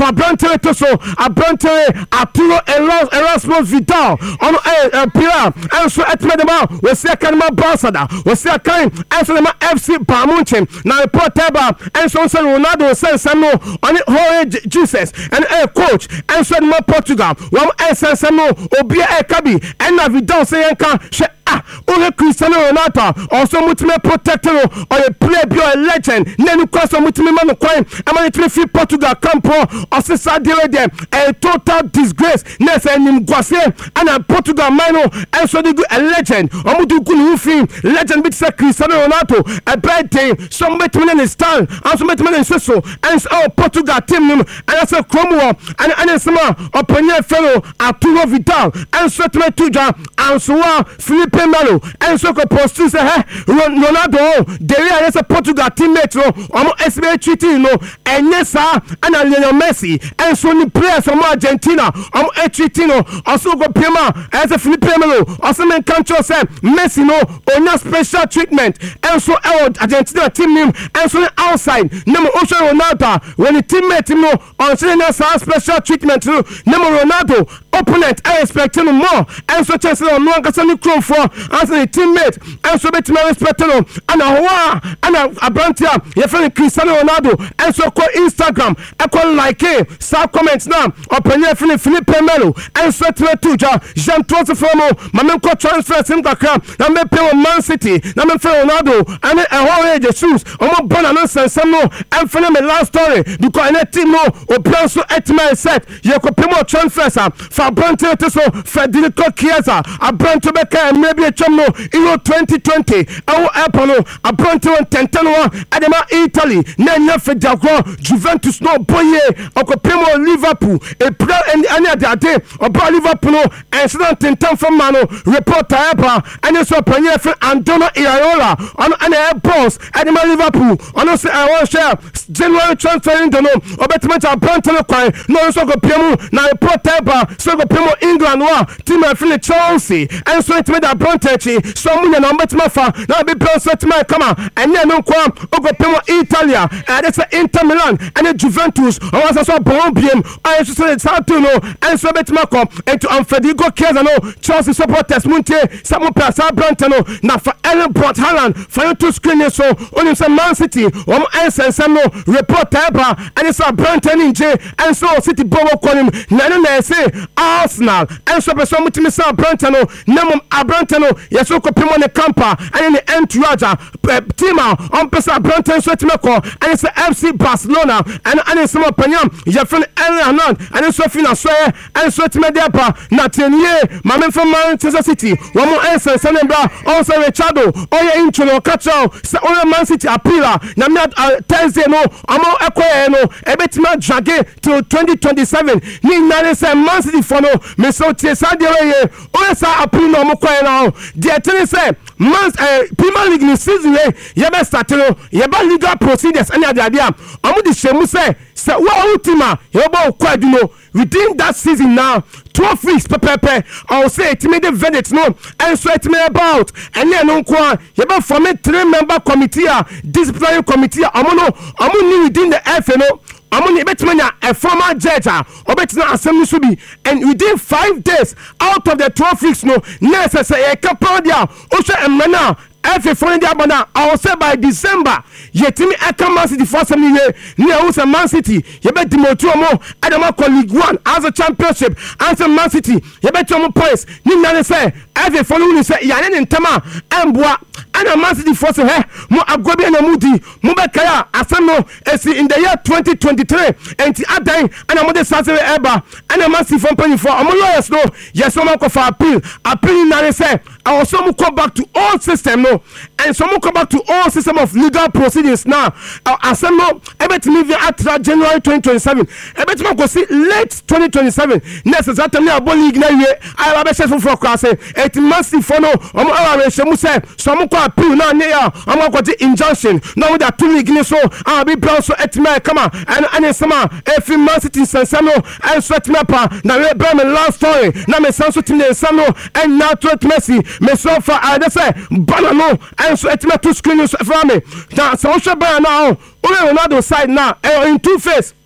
for Brante to so a Brante Arturo Erasmus Vidal on Pira and so at Medema we see a Kanama Barsada we see a kind and so FC Bamunchen now Portaba and so Ronaldo says Samo on it Jorge Jesus and coach and so Portugal one Samo Obia Kabi and Vidal saying Cristiano Ronaldo also mutime protector or a player be a legend nenu kwaso mutime manu kwai ama itime fi Portugal campo osisa deal them a total disgrace nese nim gwase and Portugal mano and so they a legend omudu kunu fi legend bit say Cristiano Ronaldo a bad team somebody in the stand and somebody in so and so Portugal team and that's a Cromwell and sama opinion fellow Arturo Vidal and so to tuja and so Felipe Melo and so ko post say Ronaldo there is a Portugal teammate no SBA treating no and yes and Lionel Messi and so ni players from Argentina treating no also go Pema as a Felipe Melo also men control say Messi no on special treatment and so Argentina team him and so outside number Ronaldo when the teammate him no on special treatment no number Ronaldo opponent I expect him more and so chance no one can send crew for as a teammate and so bet me respect no and a Brantia your friend Cristiano Ronaldo and so call Instagram and call like some comments now open your friend Felipe Melo and so to Jean transfer my man call transfer sim kakra na me pay Man City na me friend Ronaldo and a Jesus omo born nonsense no and friend me last story because any team no o plan so etma set you ko pay more transfers for Brantia to so Federico Chiesa a Brantia be maybe a chum no Euro 2020 our Apollo a Brantia 10-10 Adema Italy Nanya Fedagro Juventus no boye Okopemo Liverpool a pro and any other day about Liverpool and so 10-10 from Mano reporter Eba and so Premier Antonio Iraola on an air boss Adema Liverpool on also I want share January transferring the no or better a Brantia no so go Pemo na reporter Eba so go Pemo England wa team of Chelsea and so it made a Brantia someone and better fa now be plus set my come and then no come go Pemo Italia and it's Inter Milan and Juventus or was so bombium I should say Saturno and so better come and to Federico Chiesa no Chelsea supporters Munte some Pasa Brantano now for Ellen Brot Haaland for you to screen so only some Man City and some reporter and it's a Branton in J and so City Bobo call him Nana say Arsenal and so some Mr. Brantano Namum Abrantano yes so Pimone Campa and in the entourage Tima on Pesa Branton Swetimako and it's FC Barcelona and it's some opinion your friend Ellen and it's Sofina Soya and Swetimedepa Natanie Mamen from Manchester City one more answer Sanembra also Richardo Oya Inchuno Kacho Oya Man City Apila Namia Thursday no Amo Equo no Ebetima Dragé till 2027 Ni Nane say Man City for no Meso Tiesade Oya Sa Apila no Mokwa now the attorney say Man Premier League ni season yebe start no yeba legal procedures any other idea Amu di shemu say wa ultima yeba okwaduno within that season now 12 weeks pepepe I'll say it made the verdict no and so it made about and then no kwa yeba form a 3-member committee disciplinary committee amu ni within the FA no Amoni betimanya a former judge or betina assembly should be and within 5 days out of the 12 weeks no necessary a couple dia osha emena every phone dia bana I will say by December yetimi aka Man City for some year near who's a Man City yebe Dimotro mo Adama League 1 as a championship answer Man City yebe tomo points ni nane say every phone ni say yane ntama emboa ana Man City for say mo agobi na mudi mo be kaya asano esi in the year 2023 enti adan ana mo de sase eba ana Man City for penny for am lawyers no yes so man ko for appeal nane say I also come back to all system no and some come back to all system of legal proceedings now asano ebetimi vi atra January 2027 ebetimi go see late 2027 next exactly abo league na we I be chef for class et massive for no our shemu say some ko appeal na ne ya am go the injunction now that two league ni so be brown so etime come and sama if Man City sensano and sweat mapa na we be me last story na me sanso team sensano and now to Messi me so far I say banano and so etime to screen from me now so should be now Ronaldo side now in two face